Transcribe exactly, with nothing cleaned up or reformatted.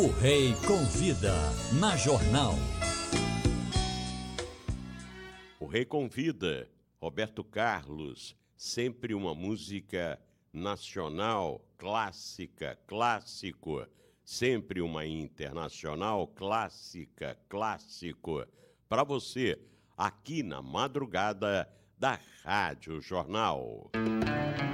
O Rei Convida, na Jornal. O Rei Convida, Roberto Carlos, sempre uma música nacional, clássica, clássico, sempre uma internacional, clássica, clássico, para você, aqui na madrugada da Rádio Jornal.